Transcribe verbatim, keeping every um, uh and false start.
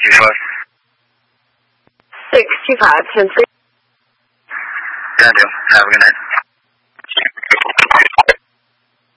two five. six two five, ten three. Got you. Have a good night.